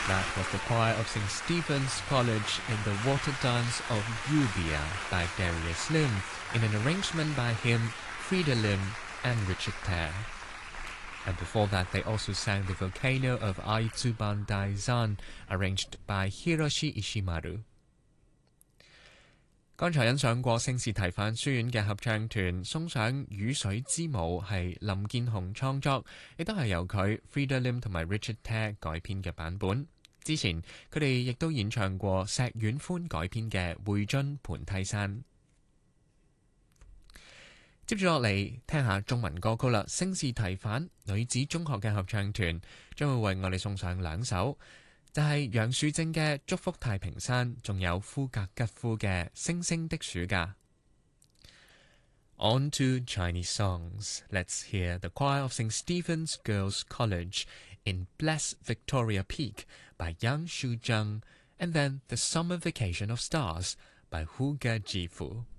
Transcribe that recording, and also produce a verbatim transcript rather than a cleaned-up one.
That was the choir of Saint Stephen's College in the Water Dance of Eubea by Darius Lim, in an arrangement by him, Frida Lim and Richard Tare. And before that, they also sang the Volcano of Aitsuban Daizan, arranged by Hiroshi Ishimaru. 剛才欣賞過聖士提反書院嘅合唱團送上雨水之舞，係林建雄創作，亦都係由佢 Frida Lim 同埋 Richard Tare 改編嘅版本。之前佢哋亦都演唱過石遠寬改編嘅會津盤梯山。接住落嚟聽下中文歌曲啦，聖士提反女子中學嘅合唱團將會為我哋送上兩首，就係楊樹正嘅祝福太平山，仲有夫格吉夫嘅星星的暑假。On to Chinese songs. Let's hear the choir of Saint Stephen's Girls' College in Bless Victoria Peak by Yang Shuzheng, and then The Summer Vacation of Stars by Hu Ge Jifu.